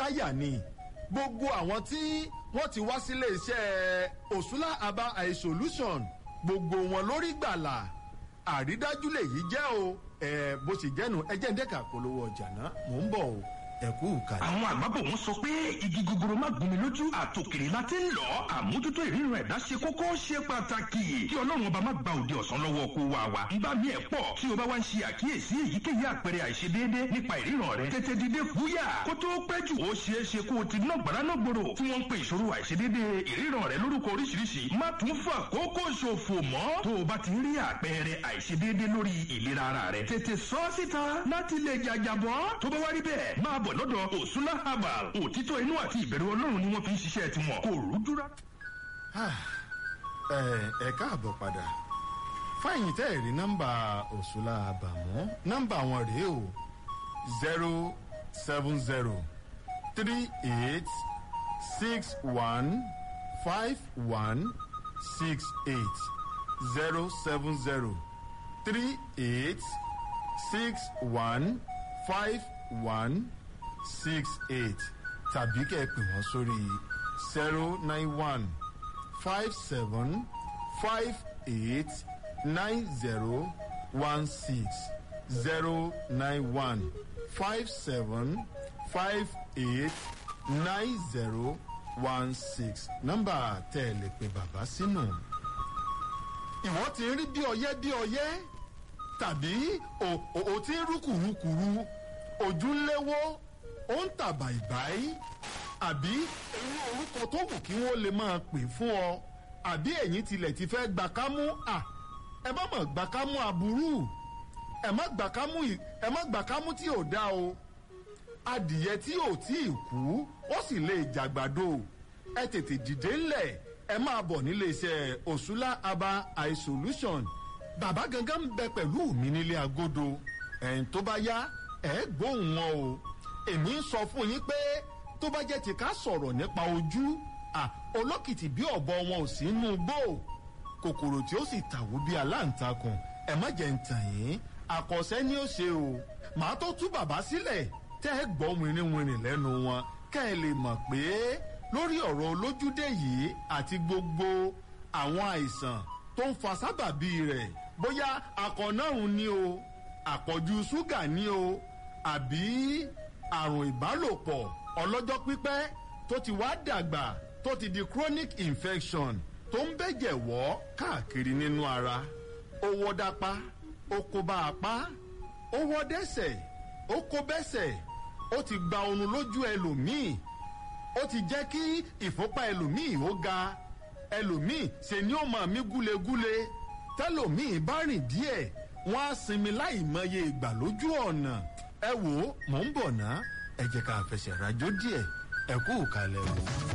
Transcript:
jáyà ni gbogbo àwọn tí wọ́n ti wá sílé iṣẹ́ Òṣùlá Herbal Eye Solution gbogbo wọn lórí gbàlà àrídájú lèyí jẹ́ o bó ṣe jẹ́nu ẹjẹ́ ń dẹ́ka polówó ọjà náà mò ń bọ̀ o ẹ̀kú kalẹ̀. àwọn àgbàbọ̀ wọn sọ pé igi gogoro má gún mi lójú àtòkèrè la ti ń lọ àmójútó ìríran ẹ̀dá ṣe kókó ṣe pàtàkì kí ọlọ́run ọba má gba òde ọ̀sán lọ́wọ́ kó wa wá. nígbà míì ẹ̀ pọ̀ tí o bá wá ń ṣe àkíyèsí èyíkéyìí àpẹẹrẹ àìṣedéédé nípa ìríran rẹ tètè dìde fúyà kó tó pẹ́ jù ó ṣeé ṣe kó o ti ná gbàránàgbòrò tí wọ́n ń pe ìṣòro àìṣedéédé ìríran rẹ lórúkọ oríṣiríṣi má tún fà kókó ṣòfò mọ́ tó o bá ti rí àpẹẹrẹ àìṣedéédé lórí ìlera ara rẹ tètè sọ síta láti lè jàjàbọ́ tó bá wá rí bẹ́ẹ̀ máa bọ̀ lọ́dọ̀ Òṣùlá Herbal òtítọ́ inú àti ìbẹ̀rù Ọlọ́run ni wọ́n fi ń ṣiṣẹ́ tiwọn kò rújú rárá. ẹ káàbọ̀ padà fáyìn tẹ́ ẹ̀rí nọ́mbà Òṣùlá Herbal mọ́ nọ́mbà wọn rèé o 07038615168 tàbí kẹ́ ẹ pè wọ́n sórí 09157589016 nọ́mbà tẹ́ ẹ lè pe bàbá sínú. ìwọ́n ti rí bí ọyẹ́ tàbí o ti ń rú kùrukùru ojú ń léwó ó ń tà bàìbàì àbí irú orúkọ tó wù kí wọ́n lè máa pè fún ọ àbí ẹ̀yin tilẹ̀ ti fẹ́ gbà kámú ẹ má mọ̀ gbà kámú aburú ẹ má gbà kámú tí ò dá o adìyẹ tí ò tí ì kú ó sì lè jàgbàdo ẹ tètè dìde ńlẹ̀ ẹ máa bọ̀ nílé iṣẹ́ Òṣùlá Herbal Eye Solution bàbá gangan ń bẹ pẹ̀lú mi nílé agodo ẹ̀yìn tó bá yá ẹ gbóhùn wọn o èmi ń sọ fún yín pé tó bá jẹ́ ti ká sọ̀rọ̀ nípa ojú olókìtì bí ọ̀bọ wọn ò sí inú gbó kòkòrò tí ó sì tàwó bí aláǹtakùn ẹ má jẹ́ ń tàn yín àkọsẹ́ ni ó ṣe o màá tó tú bàbá sílẹ̀ tẹ́ ẹ gbọ́ wìnrìnwìnrìn lẹ́nu wọn kẹ́ ẹ lè mọ̀ pé lórí ọ̀rọ̀ olójúdé yìí àti gbogbo àwọn àìsàn tó ń fa sábàbí rẹ̀ bóyá akọ̀nàrùn ni o àpọ̀jù ṣúgà ni o àbí àrùn ìbálòpọ̀ ọlọ́jọ́ pípẹ́ tó ti wá dàgbà tó ti di chronic infection tó ń bẹ̀jẹ̀ wọ́ káàkiri nínú ara ó wọ́ dápá ó kó bá apá ó wọ́ dẹ́sẹ̀ ó kó bẹ́sẹ̀ ó ti gba oorun lójú ẹlòmíì ó ti jẹ́ kí ìfúnpá ẹlòmíì ó ga ẹlòmíì ṣe ni ó máa mí gúlegúle tẹlòmíì bá rìn díẹ̀ wọ́n á sinmi láì mọye ìgbà lójú ọ̀nà ẹ wò ó mò ń bọ̀ ná ẹ jẹ́ ká fẹsẹ̀ rajó díẹ̀ ẹ kú ìkàlẹ̀ o.